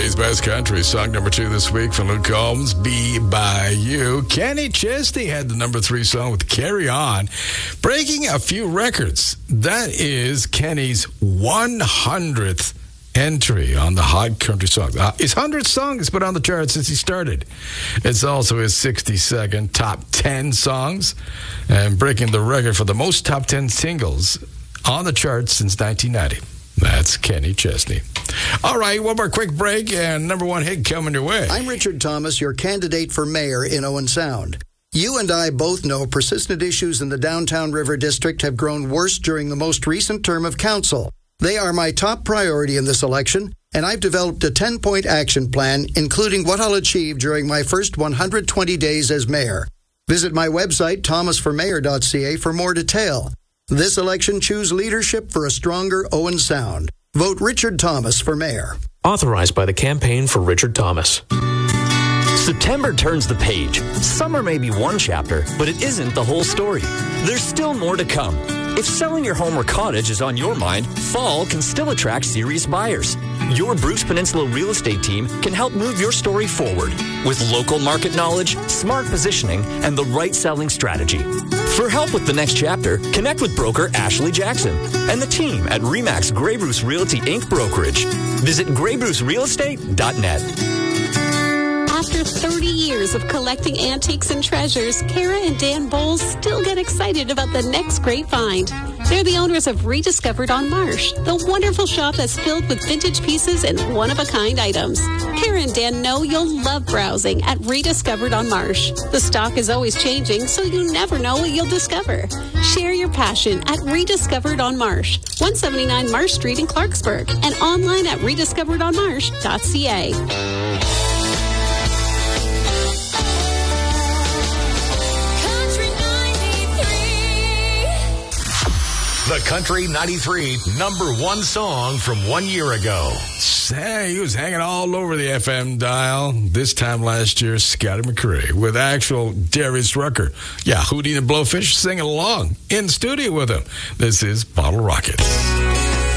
Today's best country song number 2 this week from Luke Combs, Be By You. Kenny Chesney had the number 3 song with Carry On, breaking a few records. That is Kenny's 100th entry on the Hot Country Song. His 100th song has been on the chart since he started. It's also his 62nd top 10 songs and breaking the record for the most top 10 singles on the chart since 1990. That's Kenny Chesney. All right, one more quick break and number 1 hit coming your way. I'm Richard Thomas, your candidate for mayor in Owen Sound. You and I both know persistent issues in the downtown River District have grown worse during the most recent term of council. They are my top priority in this election, and I've developed a 10-point action plan, including what I'll achieve during my first 120 days as mayor. Visit my website, thomasformayor.ca, for more detail. This election, choose leadership for a stronger Owen Sound. Vote Richard Thomas for mayor. Authorized by the Campaign for Richard Thomas. September turns the page. Summer may be one chapter, but it isn't the whole story. There's still more to come. If selling your home or cottage is on your mind, fall can still attract serious buyers. Your Bruce Peninsula real estate team can help move your story forward with local market knowledge, smart positioning, and the right selling strategy. For help with the next chapter, connect with broker Ashley Jackson and the team at RE/MAX Grey Bruce Realty Inc. Brokerage. Visit GreyBruceRealEstate.net. After 30 years of collecting antiques and treasures, Kara and Dan Bowles still get excited about the next great find. They're the owners of Rediscovered on Marsh, the wonderful shop that's filled with vintage pieces and one-of-a-kind items. Kara and Dan know you'll love browsing at Rediscovered on Marsh. The stock is always changing, so you never know what you'll discover. Share your passion at Rediscovered on Marsh, 179 Marsh Street in Clarksburg, and online at rediscoveredonmarsh.ca. The Country 93 number 1 song from 1 year ago. Say, he was hanging all over the FM dial. This time last year, Scotty McCrae with actual Darius Rucker. Yeah, Hootie and the Blowfish singing along in studio with him. This is Bottle Rocket.